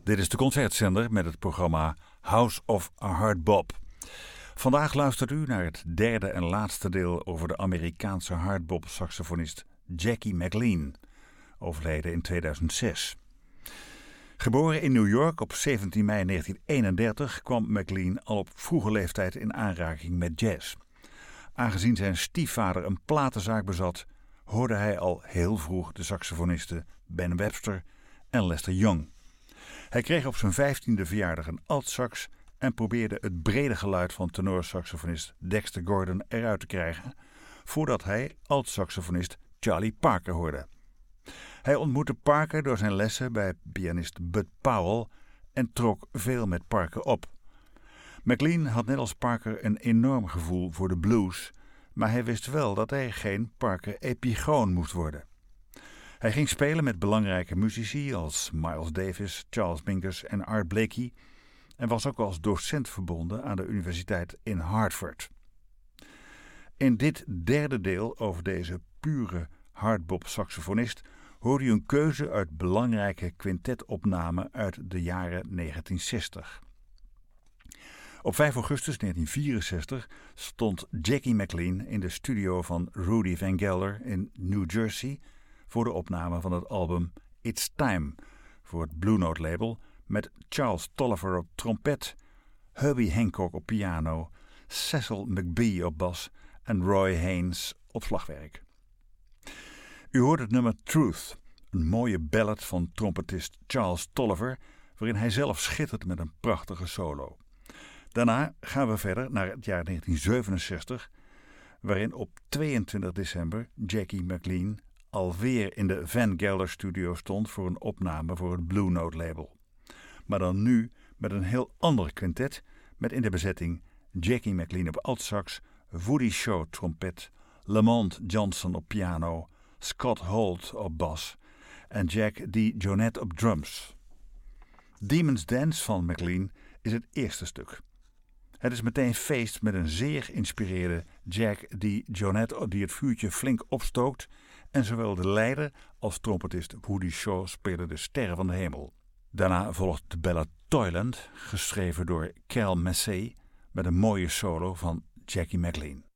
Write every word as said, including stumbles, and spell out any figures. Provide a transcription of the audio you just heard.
Dit is de concertzender met het programma House of Hardbop. Vandaag luistert u naar het derde en laatste deel over de Amerikaanse hardbop-saxofonist Jackie McLean, overleden in tweeduizend zes. Geboren in New York op zeventien mei negentien eenendertig kwam McLean al op vroege leeftijd in aanraking met jazz. Aangezien zijn stiefvader een platenzaak bezat, hoorde hij al heel vroeg de saxofonisten Ben Webster en Lester Young. Hij kreeg op zijn vijftiende verjaardag een altsax en probeerde het brede geluid van tenorsaxofonist Dexter Gordon eruit te krijgen, voordat hij altsaxofonist Charlie Parker hoorde. Hij ontmoette Parker door zijn lessen bij pianist Bud Powell en trok veel met Parker op. McLean had net als Parker een enorm gevoel voor de blues, maar hij wist wel dat hij geen Parker-epigoon moest worden. Hij ging spelen met belangrijke muzici als Miles Davis, Charles Mingus en Art Blakey en was ook als docent verbonden aan de universiteit in Hartford. In dit derde deel over deze pure hardbop-saxofonist hoorde u een keuze uit belangrijke quintetopnamen uit de jaren negentien zestig. Op vijf augustus negentien vierenzestig stond Jackie McLean in de studio van Rudy Van Gelder in New Jersey voor de opname van het album It's Time voor het Blue Note label met Charles Tolliver op trompet, Herbie Hancock op piano, Cecil McBee op bas en Roy Haynes op slagwerk. U hoort het nummer Truth, een mooie ballad van trompetist Charles Tolliver, waarin hij zelf schittert met een prachtige solo. Daarna gaan we verder naar het jaar negentien zevenenzestig, waarin op tweeëntwintig december Jackie McLean alweer in de Van Gelder studio stond voor een opname voor het Blue Note label. Maar dan nu met een heel ander quintet, met in de bezetting Jackie McLean op altsax, Woody Shaw trompet, Lamont Johnson op piano, Scott Holt op bas en Jack DeJohnette op drums. Demon's Dance van McLean is het eerste stuk. Het is meteen feest met een zeer geïnspireerde Jack DeJohnette die het vuurtje flink opstookt en zowel de leider als trompetist Woody Shaw spelen de sterren van de hemel. Daarna volgt de ballad Toyland, geschreven door Cal Massey met een mooie solo van Jackie McLean.